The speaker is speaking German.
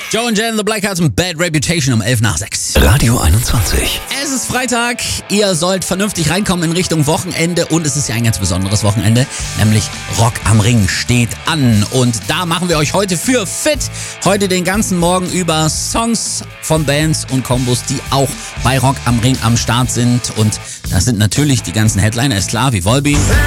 Joe and Jen, The Blackhearts und Bad Reputation um 11 nach 6. Radio 21. Es ist Freitag, ihr sollt vernünftig reinkommen in Richtung Wochenende und es ist ja ein ganz besonderes Wochenende, nämlich Rock am Ring steht an und da machen wir euch heute für fit. Heute den ganzen Morgen über Songs von Bands und Kombos, die auch bei Rock am Ring am Start sind und das sind natürlich die ganzen Headliner, ist klar, wie Volbeat.